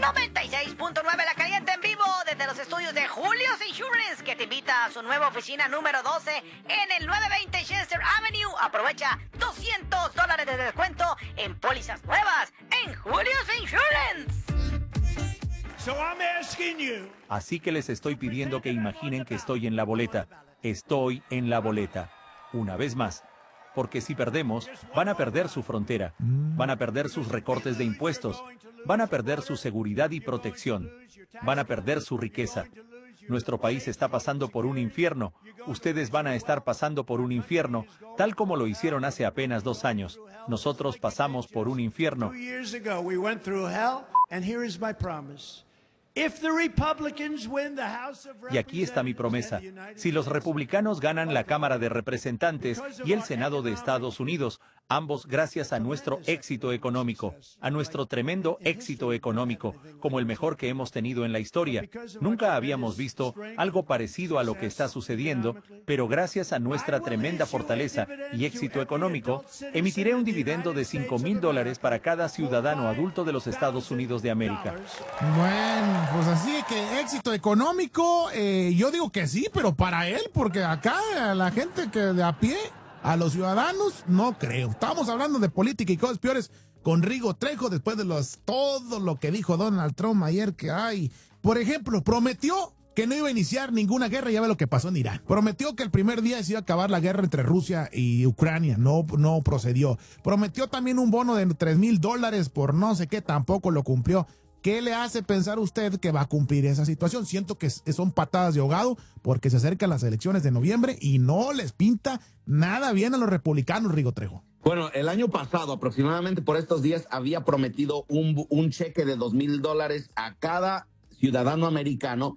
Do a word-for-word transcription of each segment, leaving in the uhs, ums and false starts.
noventa y seis punto nueve La Caliente en vivo desde los estudios de Julio's Insurance, que te invita a su nueva oficina número doce en el novecientos veinte Chester Avenue. Aprovecha doscientos dólares de descuento en pólizas nuevas en Julio's Insurance. So I'm asking you. Así que les estoy pidiendo que imaginen que estoy en la boleta. Estoy en la boleta. Una vez más. Porque si perdemos, van a perder su frontera, van a perder sus recortes de impuestos, van a perder su seguridad y protección, van a perder su riqueza. Nuestro país está pasando por un infierno. Ustedes van a estar pasando por un infierno, tal como lo hicieron hace apenas dos años. Nosotros pasamos por un infierno. Y aquí está mi promesa. Si los republicanos ganan la Cámara de Representantes y el Senado de Estados Unidos, ambos gracias a nuestro éxito económico, a nuestro tremendo éxito económico, como el mejor que hemos tenido en la historia. Nunca habíamos visto algo parecido a lo que está sucediendo, pero gracias a nuestra tremenda fortaleza y éxito económico, emitiré un dividendo de cinco mil dólares para cada ciudadano adulto de los Estados Unidos de América. Bueno, pues así que éxito económico, eh, yo digo que sí, pero para él, porque acá a la gente que de a pie, a los ciudadanos, no creo. Estamos hablando de política y cosas peores con Rigo Trejo después de los todo lo que dijo Donald Trump ayer que hay. Por ejemplo, prometió que no iba a iniciar ninguna guerra, ya ve lo que pasó en Irán. Prometió que el primer día se iba a acabar la guerra entre Rusia y Ucrania, no, no procedió. Prometió también un bono de tres mil dólares por no sé qué, tampoco lo cumplió. ¿Qué le hace pensar usted que va a cumplir esa situación? Siento que son patadas de ahogado porque se acercan las elecciones de noviembre y no les pinta nada bien a los republicanos, Rigo Trejo. Bueno, el año pasado, aproximadamente por estos días, había prometido un, un cheque de dos mil dólares a cada ciudadano americano.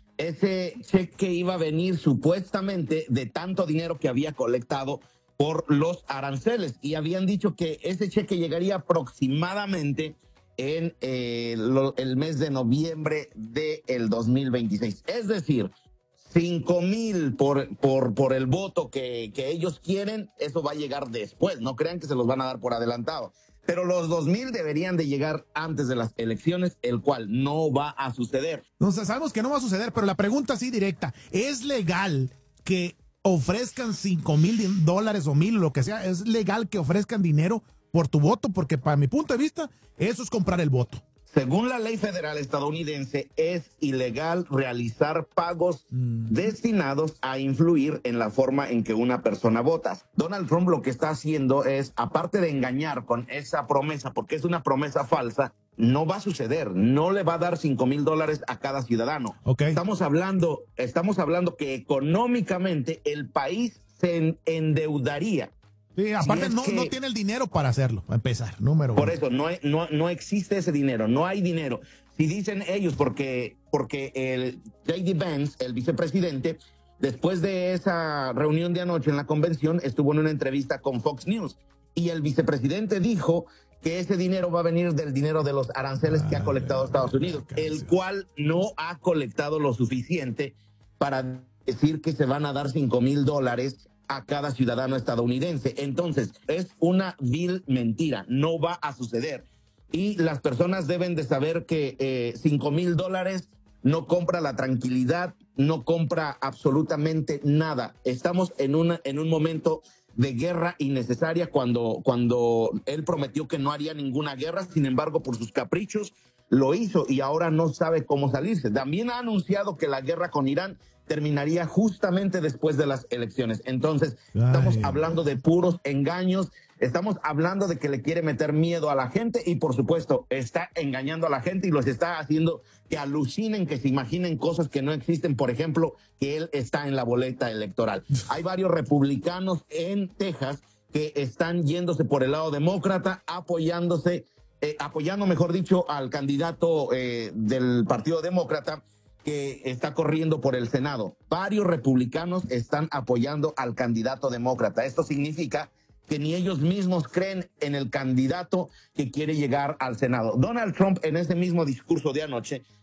Ese cheque iba a venir supuestamente de tanto dinero que había colectado por los aranceles y habían dicho que ese cheque llegaría aproximadamente en eh, lo, el mes de noviembre del dos mil veintiséis. Es decir, cinco mil por, por, por el voto que, que ellos quieren, eso va a llegar después. No crean que se los van a dar por adelantado. Pero los dos mil deberían de llegar antes de las elecciones, el cual no va a suceder. No, sabemos que no va a suceder, pero la pregunta así directa, ¿es legal que ofrezcan cinco mil dólares o mil, lo que sea? ¿Es legal que ofrezcan dinero por tu voto? Porque para mi punto de vista, eso es comprar el voto. Según la ley federal estadounidense, es ilegal realizar pagos mm. destinados a influir en la forma en que una persona vota. Donald Trump lo que está haciendo es, aparte de engañar con esa promesa, porque es una promesa falsa, no va a suceder. No le va a dar cinco mil dólares a cada ciudadano. Okay. Estamos hablando, estamos hablando que económicamente el país se endeudaría. Sí, aparte si es no, que, no tiene el dinero para hacerlo, para empezar, número Por uno. eso, no, no, no existe ese dinero, no hay dinero. Si dicen ellos, porque, porque el J D Vance, el vicepresidente, después de esa reunión de anoche en la convención, estuvo en una entrevista con Fox News, y el vicepresidente dijo que ese dinero va a venir del dinero de los aranceles ah, que ha colectado Estados Unidos, el cual no ha colectado lo suficiente para decir que se van a dar cinco mil dólares a cada ciudadano estadounidense. Entonces, es una vil mentira, no va a suceder. Y las personas deben de saber que eh, cinco mil dólares no compra la tranquilidad, no compra absolutamente nada. Estamos en, una, en un momento de guerra innecesaria cuando, cuando él prometió que no haría ninguna guerra, sin embargo, por sus caprichos, lo hizo y ahora no sabe cómo salirse. También ha anunciado que la guerra con Irán terminaría justamente después de las elecciones. Entonces, Ay. estamos hablando de puros engaños, estamos hablando de que le quiere meter miedo a la gente y, por supuesto, está engañando a la gente y los está haciendo que alucinen, que se imaginen cosas que no existen. Por ejemplo, que él está en la boleta electoral. Hay varios republicanos en Texas que están yéndose por el lado demócrata, apoyándose, eh, apoyando, mejor dicho, al candidato eh, del Partido Demócrata, que está corriendo por el Senado. Varios republicanos están apoyando al candidato demócrata. Esto significa que ni ellos mismos creen en el candidato que quiere llegar al Senado. Donald Trump, en ese mismo discurso de anoche,